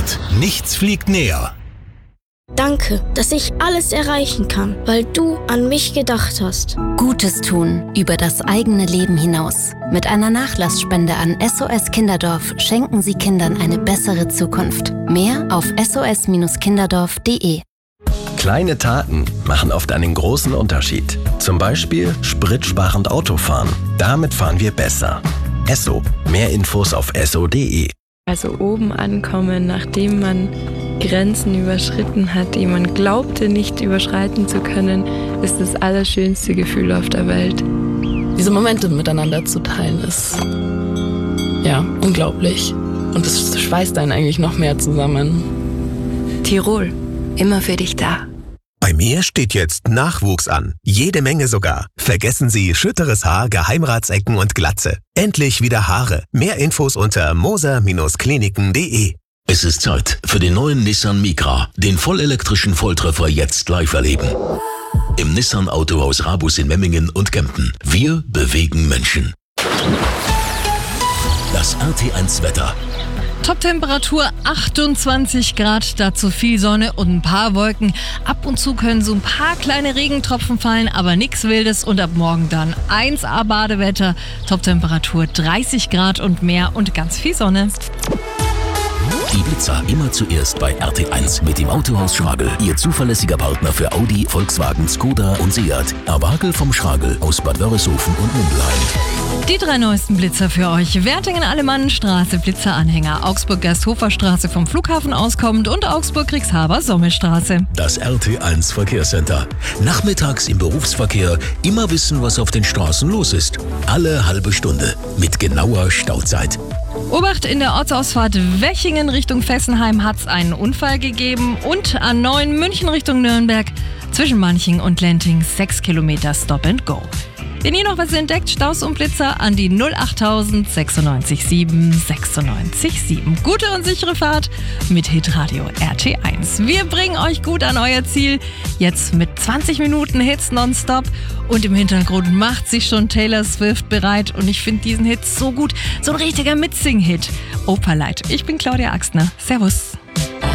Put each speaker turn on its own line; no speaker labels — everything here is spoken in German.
Sport. Nichts fliegt näher.
Danke, dass ich alles erreichen kann, weil du an mich gedacht hast.
Gutes tun über das eigene Leben hinaus. Mit einer Nachlassspende an SOS Kinderdorf schenken Sie Kindern eine bessere Zukunft. Mehr auf sos-kinderdorf.de.
Kleine Taten machen oft einen großen Unterschied. Zum Beispiel spritsparend Autofahren. Damit fahren wir besser. Esso. Mehr Infos auf esso.de.
Also oben ankommen, nachdem man Grenzen überschritten hat, die man glaubte nicht überschreiten zu können, ist das allerschönste Gefühl auf der Welt.
Diese Momente miteinander zu teilen ist ja unglaublich. Und es schweißt einen eigentlich noch mehr zusammen.
Tirol, immer für dich da.
Bei mir steht jetzt Nachwuchs an. Jede Menge sogar. Vergessen Sie schütteres Haar, Geheimratsecken und Glatze. Endlich wieder Haare. Mehr Infos unter moser-kliniken.de.
Es ist Zeit für den neuen Nissan Micra. Den vollelektrischen Volltreffer jetzt live erleben. Im Nissan Autohaus Rabus in Memmingen und Kempten. Wir bewegen Menschen. Das RT1 Wetter.
Top-Temperatur 28 Grad, dazu viel Sonne und ein paar Wolken. Ab und zu können so ein paar kleine Regentropfen fallen, aber nichts Wildes und ab morgen dann 1A Badewetter. Top-Temperatur 30 Grad und mehr und ganz viel Sonne.
Die Blitzer immer zuerst bei RT1 mit dem Autohaus Schragel. Ihr zuverlässiger Partner für Audi, Volkswagen, Skoda und Seat. Erwagel vom Schragel aus Bad Wörishofen und Mundelein.
Die 3 neuesten Blitzer für euch. Wertingen-Alemannenstraße, Blitzeranhänger. Augsburg-Gersthofer-Straße vom Flughafen auskommend und Augsburg-Kriegshaber-Sommelstraße.
Das RT1 Verkehrscenter. Nachmittags im Berufsverkehr immer wissen, was auf den Straßen los ist. Alle halbe Stunde mit genauer Stauzeit.
Obacht, in der Ortsausfahrt Wechingen Richtung Fessenheim hat es einen Unfall gegeben und A9 München Richtung Nürnberg zwischen Manching und Lenting 6 Kilometer Stop and Go. Wenn ihr noch was entdeckt, Staus und Blitzer an die 08000 96 7 96 7. Gute und sichere Fahrt mit Hitradio RT1. Wir bringen euch gut an euer Ziel. Jetzt mit 20 Minuten Hits nonstop. Und im Hintergrund macht sich schon Taylor Swift bereit. Und ich finde diesen Hit so gut. So ein richtiger Mitsing-Hit. Operlight. Ich bin Claudia Axtner. Servus.